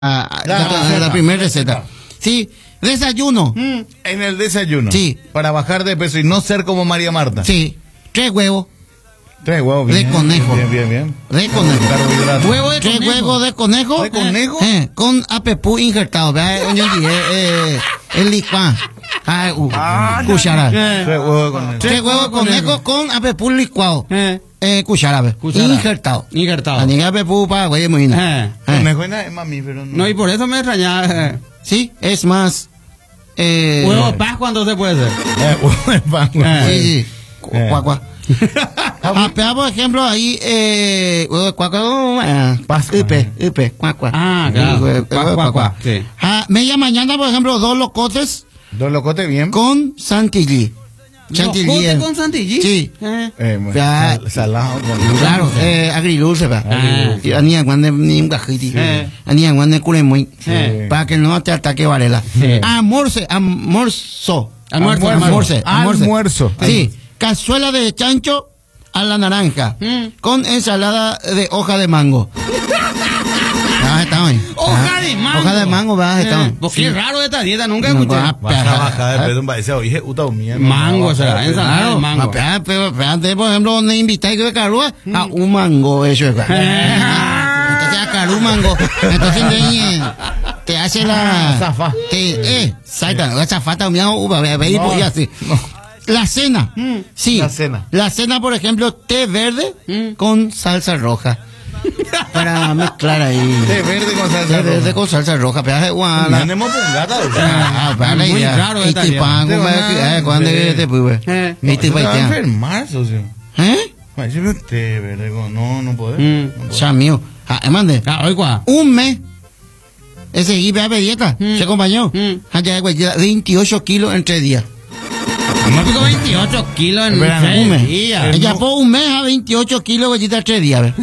la primera receta. Sí, desayuno. En el desayuno. Sí. Para bajar de peso y no ser como María Marta. Sí, 3 huevos. 3 huevos. De conejo. Bien. De conejo. Carbohidratos. Huevo de 3 huevos de conejo. ¿De conejo? Con apepú injertado. El licuado. Cuchara. 3 huevos de conejo. 3 huevos de conejo con apepú licuado. Cuchara. Injertado. Ni apepú para güey muy bien. Conejo es mamífero. No, y por eso me extrañaba. Sí, es más. Huevo de Pascua, entonces puede ser. Huevo de Pascua. Sí. Cuacua. Por ejemplo, ahí, huevo de cuacua, upe, cuacua. Claro. Cuacua. Sí. Media mañana, por ejemplo, 2 locotes. 2 locotes bien. Con chantilly. ¿Locote con chantilly? Sí. Salado. Claro, agridulce, va. Anía cuando ni un cajiti. Anía cuando cure muy. Para que no te ataque Varela. Almuerzo. Sí. Cazuela de chancho a la naranja. Con ensalada de hoja de mango. Hoja de mango. Hoja de mango, Qué raro esta dieta, nunca escuché. Baja de peso, un país. Oye, Mango será, ensalada de mango. Pero, por ejemplo, me invitáis que carúa a un mango, eso es. Entonces, a carú mango. Entonces, te hace la. Zafa. La zafata, y así. La cena. Sí. La cena, por ejemplo, té verde con salsa roja. Para mezclar ahí. Té verde con salsa roja. Té verde roja. con salsa roja. Tenemos pungata. Muy raro esta te va a enfermar, socio. Té verde con... No puede. Ya mío. Un mes. Ese IPA de dieta. Se acompañó. 28 kilos en 3 días. ¿Cómo pico 28 kilos en 3 días? Ella fue un mes a 28 kilos de 3 días.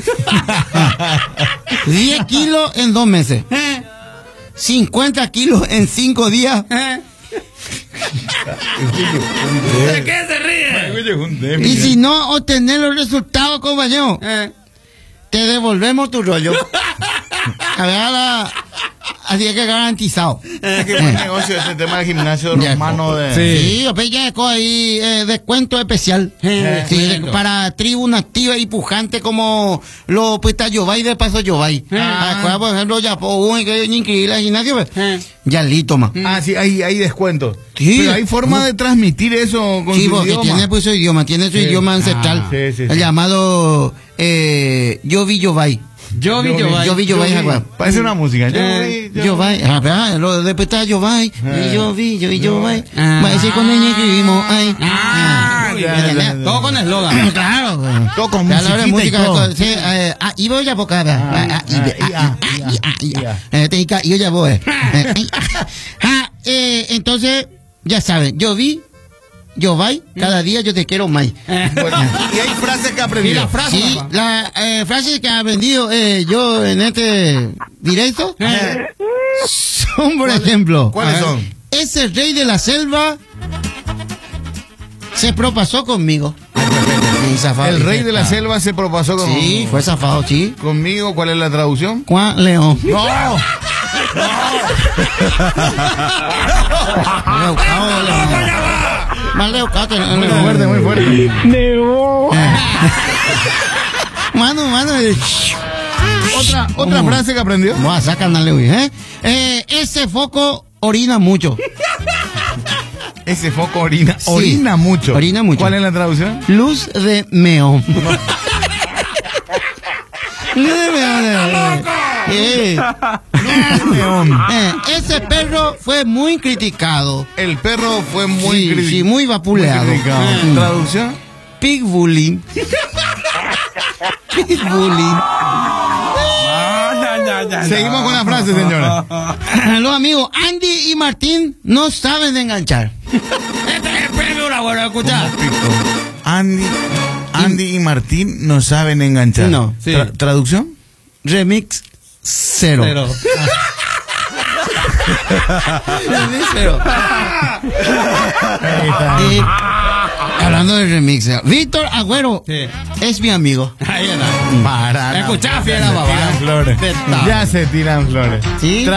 10 kilos en 2 meses. 50 kilos en 5 días. ¿De qué se ríe? Y si no obtener los resultados, compañero, te devolvemos tu rollo. A ver, así es que garantizado. Qué buen negocio ese tema del gimnasio romano de... Sí, ya dejó ahí descuento especial. Para tribu nativa y pujante como lo pues Yobay de Paso Yobay. Por ejemplo, ya que es increíble el gimnasio, ya listo, más. Sí, hay descuento. Sí. Pero hay forma de transmitir eso con su porque idioma. tiene pues su idioma, tiene su idioma ancestral. El llamado Yovi Yobay. Yo vi Yobay. Parece una música. Yobay. Lo de Peta Yobay. Yo vi Yobay. Ese con ella escribimos. Todo con eslogan. Claro. Todo con música. Y voy a bocar. Y ya voy. Entonces, ya saben, Yobay, cada día yo te quiero más. Y hay frases que aprendí. Sí, la frase que he aprendido yo en este directo son, por ejemplo, ¿cuáles son? Ese rey de la selva se propasó conmigo. El rey de la selva se propasó conmigo. Sí, fue zafado, sí. ¿Conmigo? ¿Cuál es la traducción? Juan León. ¡No! Más leucado que muy fuerte. Mano. Otra frase que aprendió. Voy a sacarle, ese foco orina mucho. Ese foco orina mucho. Orina mucho. ¿Cuál es la traducción? Luz de meón. Luz de meón. Ese perro fue muy criticado. El perro fue muy criticado. Sí, muy vapuleado. ¿Traducción? Pig bullying. Pig bullying. Seguimos con la frase, señora. Los amigos Andy y Martín no saben de enganchar. Espérame una buena, escucha. Andy y Martín no saben enganchar. No. Sí. ¿Traducción? Remix 0. Remix 0. Hablando de remix, Víctor Agüero es mi amigo. Ahí está. Para. Escuchá, fiera, Ya se tiran flores. ¿Sí?